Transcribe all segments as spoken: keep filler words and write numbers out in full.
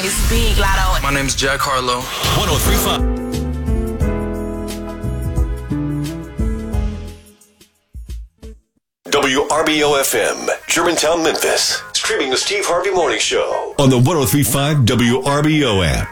Big Lotto. My name's Jack Harlow. one oh three point five. W R B O F M, Germantown, Memphis. Streaming the Steve Harvey Morning Show On the one oh three point five W R B O app.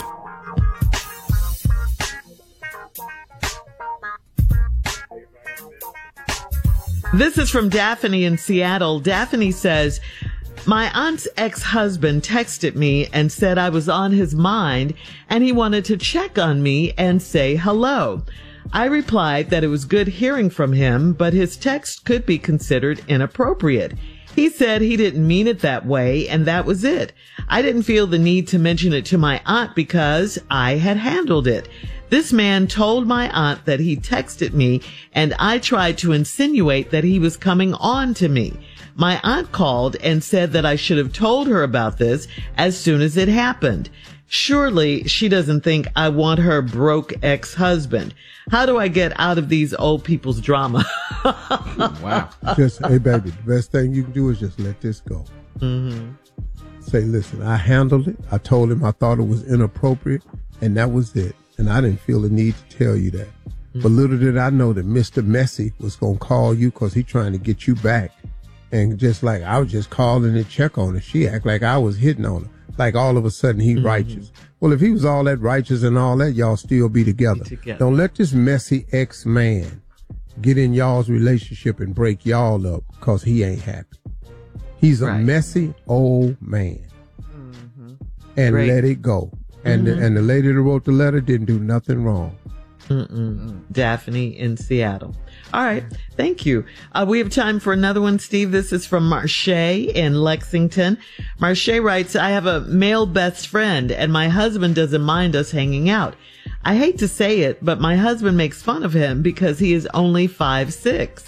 This is from Daphne in Seattle. Daphne says, my aunt's ex-husband texted me and said I was on his mind and he wanted to check on me and say hello. I replied that it was good hearing from him, but his text could be considered inappropriate. He said he didn't mean it that way, and that was it. I didn't feel the need to mention it to my aunt because I had handled it. This man told my aunt that he texted me, and I tried to insinuate that he was coming on to me. My aunt called and said that I should have told her about this as soon as it happened. Surely she doesn't think I want her broke ex-husband. How do I get out of these old people's drama? Wow. Just, hey, baby, the best thing you can do is just let this go. Mm-hmm. Say, listen, I handled it. I told him I thought it was inappropriate, and that was it. And I didn't feel the need to tell you that. Mm-hmm. But little did I know that Mister Messy was going to call you because he's trying to get you back. And just like I was just calling to check on her, she act like I was hitting on her. Like all of a sudden he mm-hmm. righteous. Well, if he was all that righteous and all that, y'all still be together. be together. Don't let this messy ex-man get in y'all's relationship and break y'all up because he ain't happy. He's a right. messy old man. Mm-hmm. And Great. Let it go. And, mm-hmm. the, and the lady that wrote the letter didn't do nothing wrong. Mm-mm. Daphne in Seattle. All right. Thank you. Uh, we have time for another one, Steve. This is from Marche in Lexington. Marche writes, I have a male best friend and my husband doesn't mind us hanging out. I hate to say it, but my husband makes fun of him because he is only five six.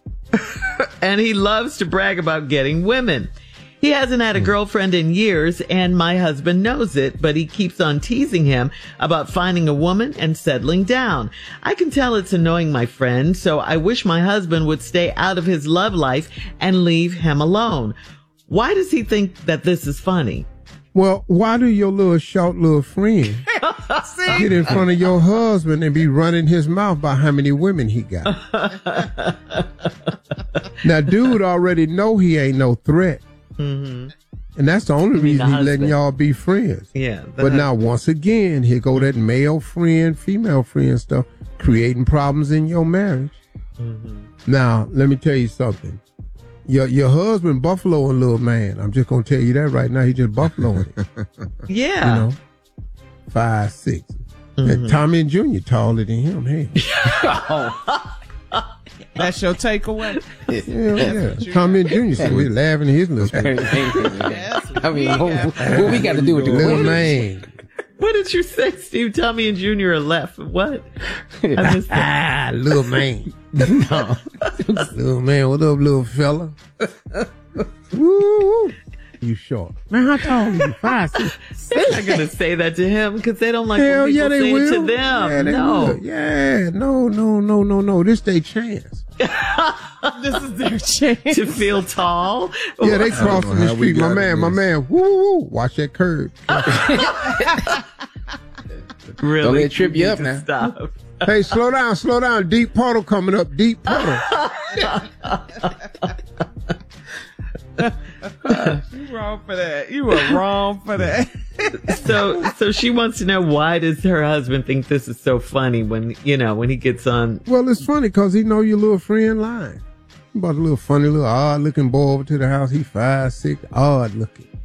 And he loves to brag about getting women. He hasn't had a girlfriend in years, and my husband knows it, but he keeps on teasing him about finding a woman and settling down. I can tell it's annoying my friend, so I wish my husband would stay out of his love life and leave him alone. Why does he think that this is funny? Well, why do your little short little friend get in front of your husband and be running his mouth about how many women he got? Now, dude already know he ain't no threat. Mm-hmm. And that's the only reason he's letting y'all be friends. Yeah. But husband. Now, once again, here go that male friend, female friend stuff, creating problems in your marriage. Mm-hmm. Now, let me tell you something. Your your husband buffalo a little man. I'm just gonna tell you that right now. He just buffaloing it. Yeah. You know, five six. Mm-hmm. And Tommy and Junior taller than him. Hey. That's your takeaway. Yeah, yeah. Tommy and Junior said we're laughing at his little thing. I mean, what, what we got to do with the little man? What did you say, Steve? Tommy and Junior are left. What? I missed that. Ah, little man. No. Little man, what up, little fella? Woo! You short. Man, how tall are you? Five, six. They're not going to say that to him because they don't like Hell when people yeah, they say will. it to them. Yeah, they no. will. Yeah, no, no, no, no, no. This they chance. This is their chance. To feel tall? Yeah, they crossing the street. My man, my man, woo, woo, watch that curve. Really? Don't let it trip you up now. Stop. Hey, slow down, slow down. Deep puddle coming up. Deep puddle. You wrong for that. You were wrong for that. so, so she wants to know, why does her husband think this is so funny when, you know, when he gets on? Well, it's funny because he know your little friend lying. About a little funny, little odd looking boy over to the house. He five, six, odd looking.